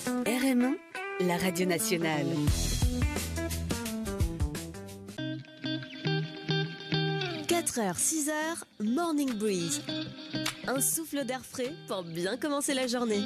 RM1, la radio nationale. « 4h, 6h, Morning Breeze. Un souffle d'air frais pour bien commencer la journée.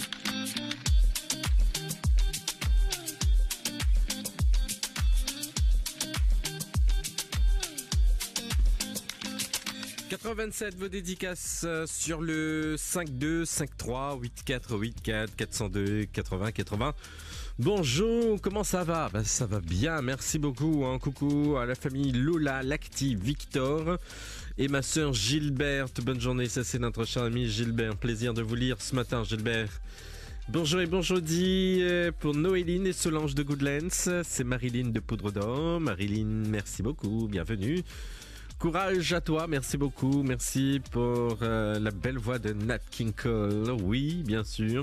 « 87 vos dédicaces sur le 52 53 84 84 402 80 80. Bonjour, comment ça va? Ça va bien, merci beaucoup. Coucou à la famille Lola, Lacti, Victor et ma sœur Gilberte. Bonne journée, ça c'est notre cher ami Gilbert. Plaisir de vous lire ce matin, Gilbert. Bonjour et bon jeudi pour Noéline et Solange de Goodlands. C'est Marilyn de Poudre d'Or. Marilyn, merci beaucoup, bienvenue. Courage à toi, merci beaucoup, merci pour la belle voix de Nat King Cole, oui, bien sûr.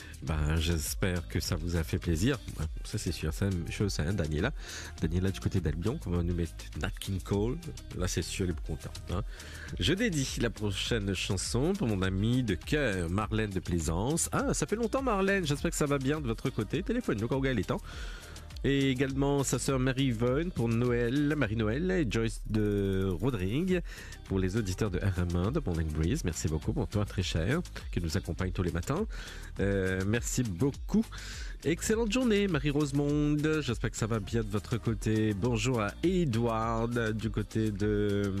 J'espère que ça vous a fait plaisir. Ça c'est sûr, c'est la même chose, hein, Daniela du côté d'Albion, on va nous mettre Nat King Cole, là c'est sûr, elle est contente. Hein. Je dédie la prochaine chanson pour mon ami de cœur, Marlène de Plaisance. Ah, ça fait longtemps Marlène, j'espère que ça va bien de votre côté, téléphone-nous quand il est temps. Et également sa sœur Marie-Yvonne pour Noël, Marie-Noël et Joyce de Rodrigue pour les auditeurs de RM1 de Morning Breeze. Merci beaucoup pour toi très cher qui nous accompagne tous les matins. Merci beaucoup. Excellente journée Marie-Rosemonde. J'espère que ça va bien de votre côté. Bonjour à Edouard du côté de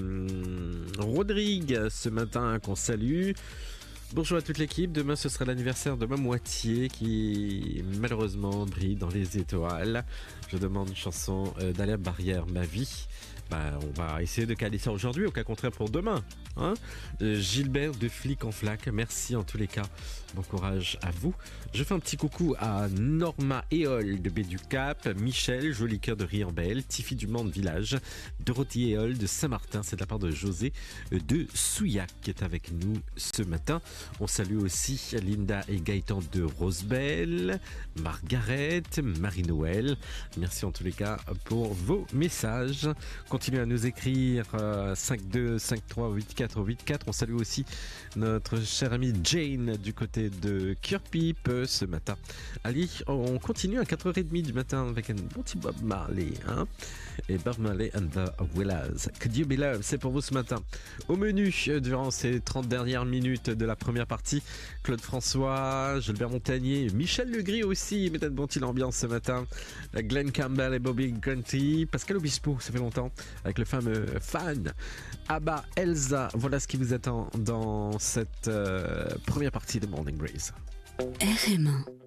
Rodrigue ce matin qu'on salue. Bonjour à toute l'équipe, demain ce sera l'anniversaire de ma moitié qui malheureusement brille dans les étoiles. Je demande une chanson d'Alain Barrière, Ma vie. On va essayer de caler ça aujourd'hui, au cas contraire pour demain. Hein, Gilbert de Flic en Flac, merci en tous les cas. Bon courage à vous. Je fais un petit coucou à Norma Éole de Baie du Cap, Michel, joli cœur de Riambel, Tiffy du Mans Village, Dorothy Éole de Saint-Martin, c'est de la part de José de Souillac qui est avec nous ce matin. On salue aussi Linda et Gaëtan de Rosebelle, Margaret, Marie-Noël. Merci en tous les cas pour vos messages. Continuez à nous écrire 52 53 84 84. On salue aussi notre chère amie Jane du côté de Kirkpipe ce matin. Allez, on continue à 4h30 du matin avec un bon petit Bob Marley. Hein, et Bob Marley and the Wailers. Que Dieu be love, c'est pour vous ce matin. Au menu, durant ces 30 dernières minutes de la première partie, Claude François, Gilbert Montagnier, Michel Legris aussi, mettait de bon petit l'ambiance ce matin. Glenn Campbell et Bobby Grundy, Pascal Obispo, ça fait longtemps, avec le fameux fan. Abba, Elsa, voilà ce qui vous attend dans cette première partie de Morning Breeze. RM1.